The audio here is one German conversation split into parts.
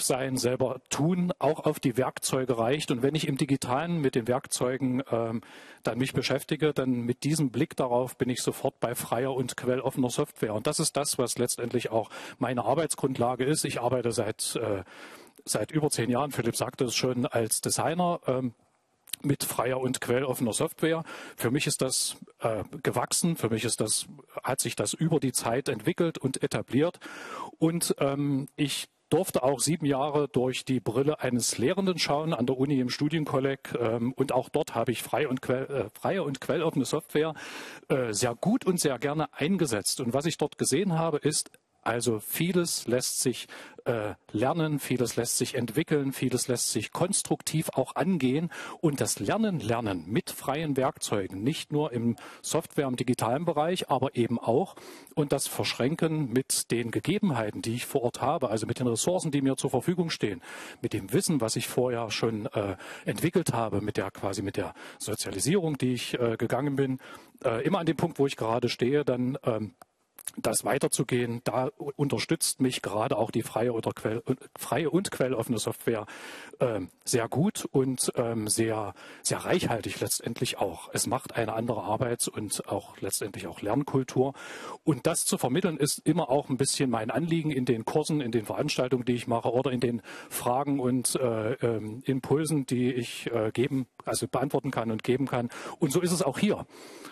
sein, selber tun, auch auf die Werkzeuge reicht. Und wenn ich im Digitalen mit den Werkzeugen dann mich beschäftige, dann mit diesem Blick darauf bin ich sofort bei freier und quelloffener Software. Und das ist das, was letztendlich auch meine Arbeitsgrundlage ist. Ich arbeite seit über 10 Jahren, Philipp sagte es schon, als Designer mit freier und quelloffener Software. Für mich ist das gewachsen, für mich hat sich das über die Zeit entwickelt und etabliert. Und ich durfte auch 7 Jahre durch die Brille eines Lehrenden schauen an der Uni im Studienkolleg. Und auch dort habe ich freie und quelloffene Software sehr gut und sehr gerne eingesetzt. Und was ich dort gesehen habe, ist, also vieles lässt sich lernen, vieles lässt sich entwickeln, vieles lässt sich konstruktiv auch angehen. Und das Lernen mit freien Werkzeugen, nicht nur im Software- und digitalen Bereich, aber eben auch, und das Verschränken mit den Gegebenheiten, die ich vor Ort habe, also mit den Ressourcen, die mir zur Verfügung stehen, mit dem Wissen, was ich vorher schon entwickelt habe, mit der Sozialisierung, die ich gegangen bin, immer an dem Punkt, wo ich gerade stehe, dann das weiterzugehen, da unterstützt mich gerade auch die freie und quelloffene Software sehr gut und sehr, sehr reichhaltig letztendlich auch. Es macht eine andere Arbeits- und auch letztendlich auch Lernkultur. Und das zu vermitteln ist immer auch ein bisschen mein Anliegen in den Kursen, in den Veranstaltungen, die ich mache oder in den Fragen und Impulsen, die ich beantworten kann und geben kann. Und so ist es auch hier.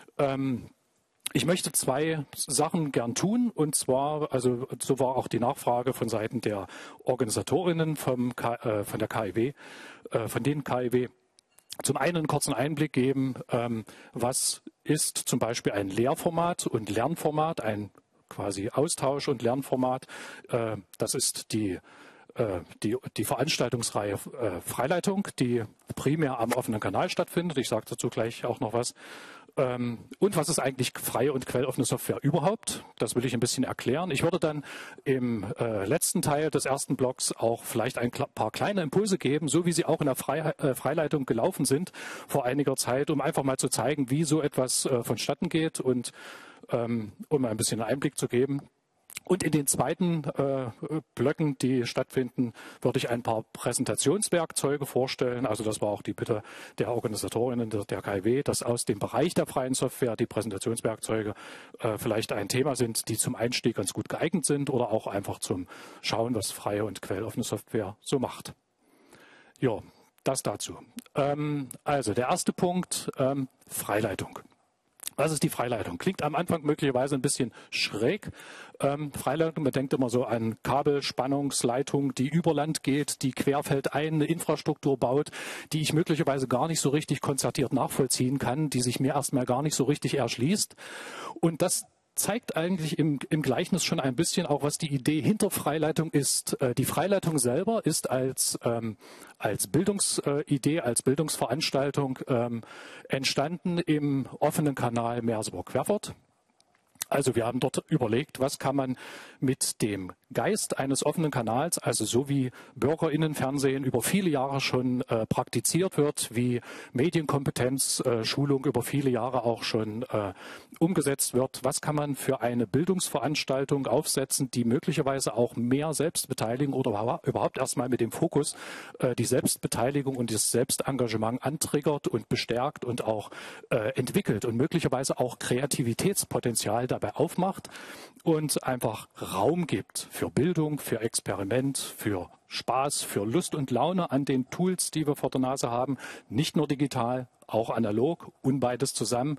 Ich möchte 2 Sachen gern tun, und zwar, also so war auch die Nachfrage von Seiten der Organisatorinnen von den KIW. Zum einen einen kurzen Einblick geben, was ist zum Beispiel ein Lehrformat und Lernformat, ein quasi Austausch- und Lernformat. Das ist die Veranstaltungsreihe Freileitung, die primär am offenen Kanal stattfindet. Ich sage dazu gleich auch noch was. Und was ist eigentlich freie und quelloffene Software überhaupt? Das will ich ein bisschen erklären. Ich würde dann im letzten Teil des ersten Blocks auch vielleicht ein paar kleine Impulse geben, so wie sie auch in der Freileitung gelaufen sind vor einiger Zeit, um einfach mal zu zeigen, wie so etwas vonstatten geht und um ein bisschen einen Einblick zu geben. Und in den zweiten Blöcken, die stattfinden, würde ich ein paar Präsentationswerkzeuge vorstellen. Also das war auch die Bitte der Organisatorinnen der KIW, dass aus dem Bereich der freien Software die Präsentationswerkzeuge vielleicht ein Thema sind, die zum Einstieg ganz gut geeignet sind oder auch einfach zum Schauen, was freie und quelloffene Software so macht. Ja, das dazu. Also der erste Punkt, Freileitung. Was ist die Freileitung? Klingt am Anfang möglicherweise ein bisschen schräg. Freileitung, man denkt immer so an Kabelspannungsleitung, die über Land geht, die querfeldein eine Infrastruktur baut, die ich möglicherweise gar nicht so richtig konzertiert nachvollziehen kann, die sich mir erstmal gar nicht so richtig erschließt. Und das zeigt eigentlich im Gleichnis schon ein bisschen auch, was die Idee hinter Freileitung ist. Die Freileitung selber ist als Bildungsidee, als Bildungsveranstaltung entstanden im offenen Kanal Merseburg-Querfurt. Also wir haben dort überlegt, was kann man mit dem Geist eines offenen Kanals, also so wie Bürgerinnenfernsehen über viele Jahre schon praktiziert wird, wie Medienkompetenz, Schulung über viele Jahre auch schon umgesetzt wird, was kann man für eine Bildungsveranstaltung aufsetzen, die möglicherweise auch mehr Selbstbeteiligung oder überhaupt erstmal mit dem Fokus die Selbstbeteiligung und das Selbstengagement antriggert und bestärkt und auch entwickelt und möglicherweise auch Kreativitätspotenzial dabei aufmacht und einfach Raum gibt für Bildung, für Experiment, für Spaß, für Lust und Laune an den Tools, die wir vor der Nase haben. Nicht nur digital, auch analog und beides zusammen.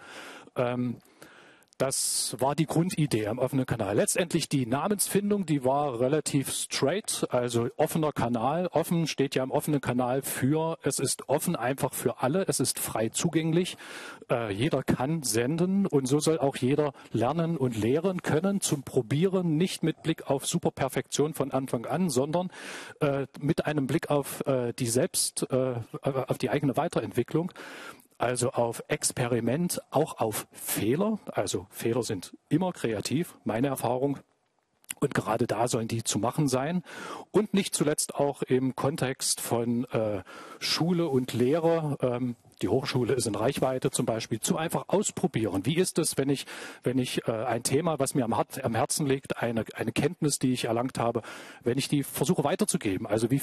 Das war die Grundidee am offenen Kanal. Letztendlich die Namensfindung, die war relativ straight, also offener Kanal. Offen steht ja im offenen Kanal für, es ist offen einfach für alle, es ist frei zugänglich. Jeder kann senden und so soll auch jeder lernen und lehren können zum Probieren, nicht mit Blick auf Superperfektion von Anfang an, sondern mit einem Blick auf auf die eigene Weiterentwicklung. Also auf Experiment, auch auf Fehler. Also Fehler sind immer kreativ, meine Erfahrung. Und gerade da sollen die zu machen sein. Und nicht zuletzt auch im Kontext von Schule und Lehre. Die Hochschule ist in Reichweite zum Beispiel, zum einfach ausprobieren. Wie ist es, wenn ich ein Thema, was mir am Herzen liegt, eine Kenntnis, die ich erlangt habe, wenn ich die versuche weiterzugeben? Also wie